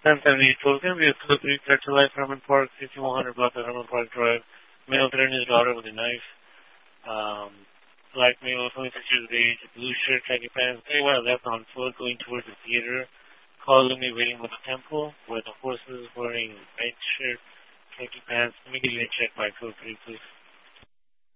1078 can be a Clip 3 Texas Life, Herman Park, 5100 block of Herman Park Drive. Male threatened his daughter with a knife. Black male, 26 years of age, blue shirt, khaki pants, very white left on foot, going towards the theater. Call Lumi waiting with the temple, where the horses wearing red shirt, khaki pants. Let me give you a check by code 3, please.